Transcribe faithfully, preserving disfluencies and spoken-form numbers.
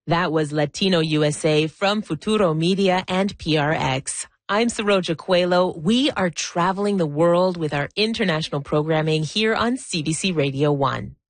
That was Latino U S A from Futuro Media and P R X. I'm Saroja Coelho. We are traveling the world with our international programming here on C B C Radio one.